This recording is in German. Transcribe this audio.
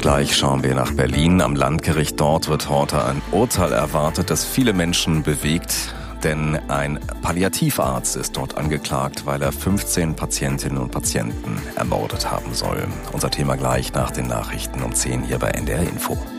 Gleich schauen wir nach Berlin. Am Landgericht dort wird heute ein Urteil erwartet, das viele Menschen bewegt. Denn ein Palliativarzt ist dort angeklagt, weil er 15 Patientinnen und Patienten ermordet haben soll. Unser Thema gleich nach den Nachrichten um 10 hier bei NDR Info.